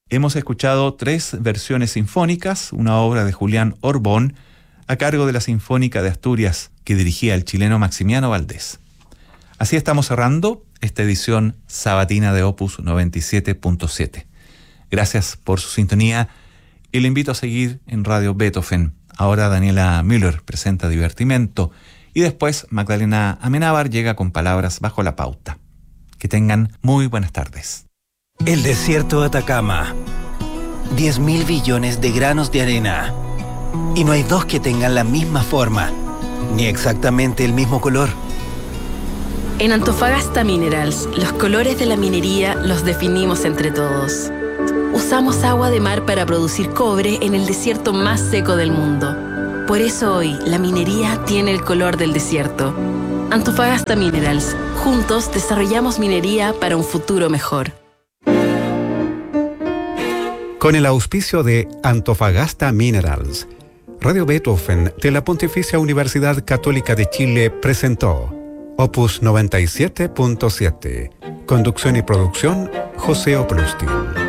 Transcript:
Hemos escuchado 3 versiones sinfónicas, una obra de Julián Orbón, a cargo de la Sinfónica de Asturias, que dirigía el chileno Maximiano Valdés. Así estamos cerrando esta edición sabatina de Opus 97.7. Gracias por su sintonía y le invito a seguir en Radio Beethoven. Ahora Daniela Müller presenta Divertimento y después Magdalena Amenábar llega con Palabras bajo la pauta. Que tengan muy buenas tardes. El desierto de Atacama. 10.000 billones de granos de arena. Y no hay dos que tengan la misma forma, ni exactamente el mismo color. En Antofagasta Minerals, los colores de la minería los definimos entre todos. Usamos agua de mar para producir cobre en el desierto más seco del mundo. Por eso hoy, la minería tiene el color del desierto. Antofagasta Minerals. Juntos desarrollamos minería para un futuro mejor. Con el auspicio de Antofagasta Minerals, Radio Beethoven de la Pontificia Universidad Católica de Chile presentó Opus 97.7. Conducción y producción, José Oplustin.